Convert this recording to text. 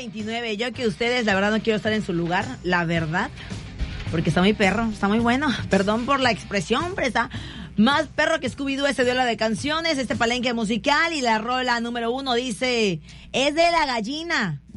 29. Yo que ustedes, la verdad, no quiero estar en su lugar, la verdad. Porque está muy perro, está muy bueno. Perdón por la expresión, pero está más perro que Scooby-Doo ese duelo de canciones, este palenque musical. Y la rola número 1 dice, es de la gallina.